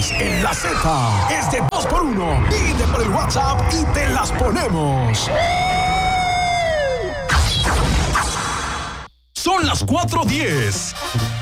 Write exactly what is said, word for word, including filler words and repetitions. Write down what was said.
Sports en la Z. Es de dos por uno. Pide por el WhatsApp y te las ponemos. Son las cuatro diez.